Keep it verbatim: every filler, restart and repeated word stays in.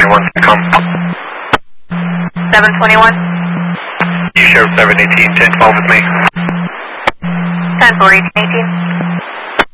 twenty-one, come. seven twenty-one. You share seven eighteen, ten twelve with me. ten four, eighteen eighteen.